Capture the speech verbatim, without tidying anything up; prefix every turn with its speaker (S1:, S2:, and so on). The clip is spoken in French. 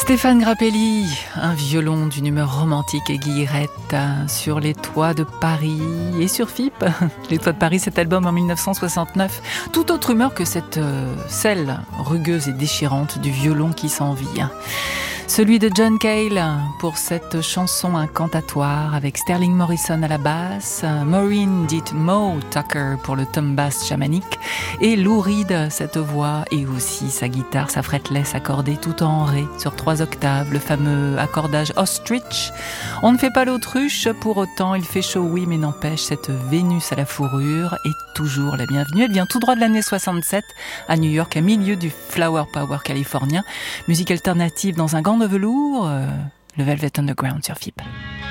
S1: Stéphane Grappelli, un violon d'une humeur romantique et guillerette sur les toits de Paris et sur F I P. Les toits de Paris, cet album en mille neuf cent soixante-neuf. Toute autre humeur que cette euh, celle rugueuse et déchirante du violon qui s'envie. Celui de John Cale pour cette chanson incantatoire avec Sterling Morrison à la basse, Maureen dit Mo Tucker pour le tom bass chamanique et Lou Reed, cette voix et aussi sa guitare, sa fretless accordée tout en ré sur trois octaves, le fameux accordage ostrich. On ne fait pas l'autruche, pour autant il fait chaud oui, mais n'empêche, cette Vénus à la fourrure est toujours la bienvenue. Elle vient tout droit de l'année soixante-sept à New York, à milieu du Flower Power californien. Musique alternative dans un gant de velours, euh, le Velvet Underground sur F I P.